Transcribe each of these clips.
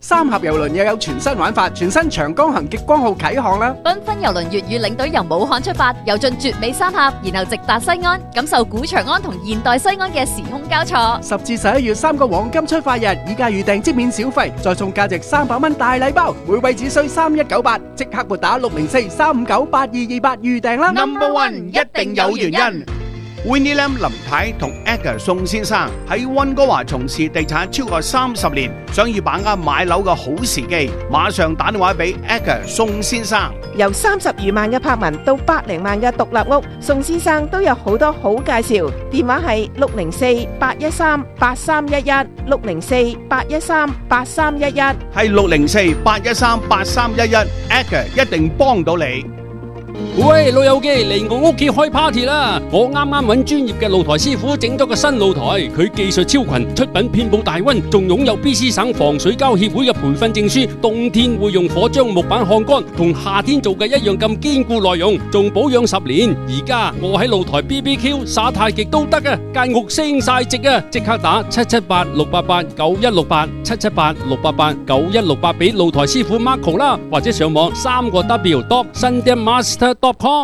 三峽郵輪又有全新玩法，全新長江行極光號啟航啦！ 繽紛郵輪粵語領隊由武漢出發，遊進絕美三峽，然後直達西安，感受古長安同現代西安嘅時空交錯。 10至11月3個黃金出發日，以價預訂即免小費，再送價值300蚊大禮包，每位只需3198，即刻撥打604-359-8228預訂啦 Number One 一定有原因。Winnie Lam 林太同 Edgar 宋先生喺溫哥華從事地產超過30年，想要把握買樓嘅好時機，馬上打電話俾 Edgar 宋先生。 由30餘萬嘅柏文到百零萬嘅獨立屋，宋先生都有好多好介紹。電話係604-813-8311 604-813-8311， 係604-813-8311 Edgar 一定幫到你。 喂，老友記嚟我屋企開 party 啦！我啱啱揾專業嘅露台師傅整咗個新露台，佢技術超群，出品遍佈大溫，仲擁有 BC 省防水膠協會嘅培訓證書。冬天會用火將木板烘乾，同夏天做嘅一樣咁堅固耐用，仲保養10年。而家我喺露台 BBQ 耍太極都得啊！間屋升晒值啊！即刻打778-688-9168 778-688-9168俾露台師傅 Marco 啦，或者上網3w.sundaemaster.com。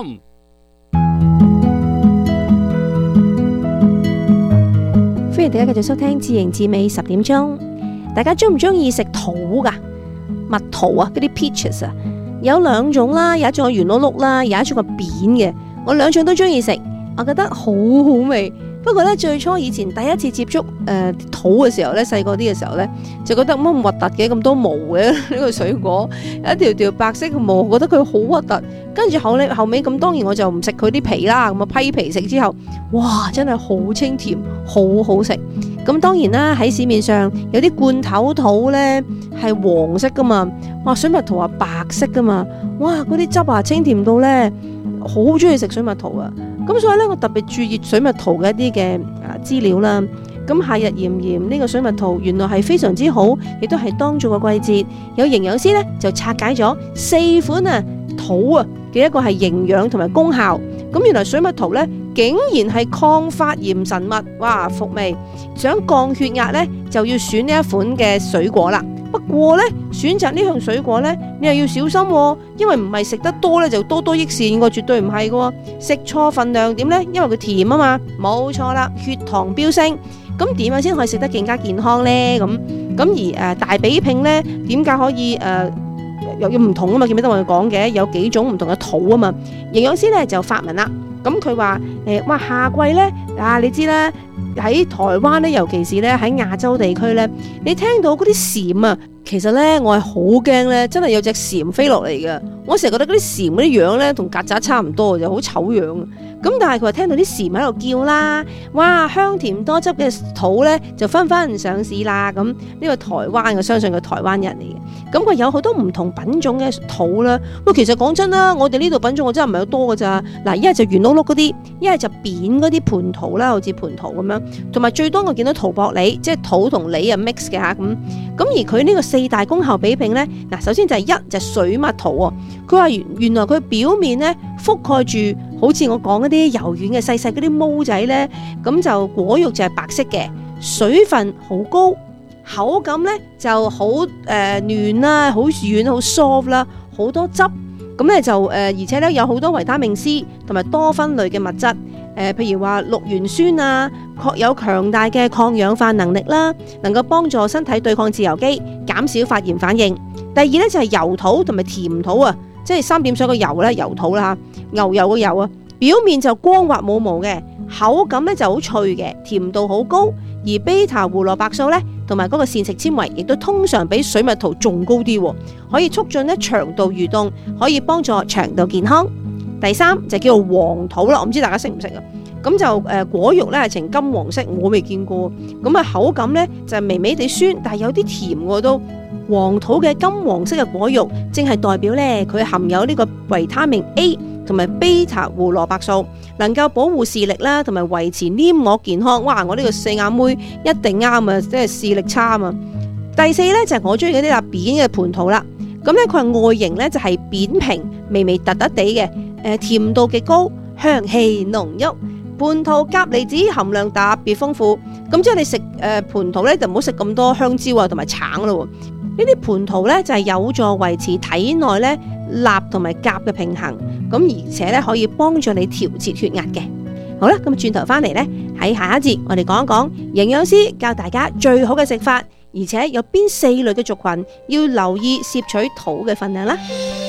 歡迎大家繼續收聽自營自美10點鐘。大家中唔中意食桃噶？蜜桃啊，嗰啲 peaches 啊，有兩種啦，有一種係圓碌碌啦，有一種係扁嘅。我兩種都中意食，我覺得好好味。不過咧，最初以前第一次接觸桃嘅時候咧，細個啲嘅時候咧，就覺得乜咁核突嘅，咁多毛嘅呢個水果，有一條條白色嘅毛，覺得佢好核突。跟住後尾咁，當然我就唔食佢啲皮啦。咁啊批皮食之後，哇，真係好清甜，好好食。咁當然啦，喺市面上有啲罐頭桃咧係黃色噶嘛，哇，水蜜桃啊白色噶嘛，哇，嗰啲汁啊清甜到咧，好中意食水蜜桃啊！咁所以咧，我特別注意水蜜桃嘅一啲嘅資料啦。咁夏日炎炎，呢個水蜜桃原來係非常之好，亦都係當造嘅季節。有營養師咧就拆解咗4款桃嘅一個係營養同埋功效。咁原來水蜜桃咧竟然係抗發炎神物，哇，伏味！想降血壓咧就要選呢一款嘅水果啦。不過咧，選擇呢項水果咧，你又要小心喎，因為唔係食得多咧就多多益善喎，絕對唔係嘅。食錯份量點咧？因為佢甜啊嘛，冇錯啦，血糖飆升。咁點樣先可以食得更加健康咧？咁而大比拼咧，點解可以又要唔同啊嘛？記唔記得我哋講嘅有幾種唔同嘅桃啊嘛？營養師咧就發文啦。咁佢話哇，夏季咧你知啦，喺台灣咧，尤其是咧喺亞洲地區咧，你聽到嗰啲蟬啊，其實咧我係好驚咧，真係有隻蟬飛落嚟嘅。我成日覺得嗰啲蟬嗰啲樣咧同曱甴差唔多，就好醜樣。咁但係佢話聽到啲蟬喺度叫啦，哇，香甜多汁嘅桃咧就紛紛上市啦。咁呢個台灣嘅，相信佢台灣人嚟嘅。咁佢有好多唔同品種嘅桃啦。喂，其實講真啦，我哋呢度品種我真係唔係好多㗎咋。嗱，一係就圓碌碌嗰啲，一係就扁嗰啲蟠桃啦，好似蟠桃咁樣。同埋最多我見到桃薄梨，即係桃同梨啊 mix 嘅嚇咁。而佢呢個4大功效比拼咧，嗱，首先就係1就係水蜜桃喎。佢話原來佢表面咧覆蓋住好似我講嗰啲柔軟嘅細細嗰啲毛仔咧，咁就果肉就係白色嘅，水分好高，口感咧就好嫩啦，好軟好 soft 啦，好多汁。咁咧就而且咧有好多維他命 C 同埋多酚類嘅物質，譬如話綠原酸啊，確有強大嘅抗氧化能力啦，能夠幫助身體對抗自由基，減少發炎反應。第二咧就係油桃同埋甜桃啊，即係3點水個油咧，油桃啦，牛油個油啊，表面就光滑冇毛嘅，口感咧就好脆嘅，甜度好高。而 β 胡蘿蔔素咧，同埋嗰個膳食纖維，亦都通常比水蜜桃仲高啲，可以促進咧腸道蠕動，可以幫助腸道健康。第3就叫做黃桃啦，我唔知大家識唔識啊？咁就果肉咧係呈金黃色，我未見過。咁啊口感咧就係微微地酸，但係有啲甜喎都。黃桃嘅金黃色嘅果肉，正係代表咧佢含有呢個維他命 A 同埋 β 胡蘿蔔素，能夠保護視力啦，同埋維持黏膜健康。哇！我呢個四眼妹一定啱啊，即係視力差啊嘛。第4咧就係我中意嗰啲扁嘅蟠桃啦。咁咧佢係外形咧就係扁平、微微突突地嘅，甜度極高，香氣濃郁。蟠桃鉀離子含量特別豐富，咁即係你食蟠桃咧就唔好食咁多香蕉啊同埋橙咯。 呢啲蟠桃咧就係有助維持體內咧鈉同埋鉀嘅平衡，咁而且咧可以幫助你調節血壓嘅。好啦，咁轉頭翻嚟咧，喺下一節我哋講一講營養師教大家最好嘅食法，而且有邊4類嘅族群要留意攝取桃嘅份量啦。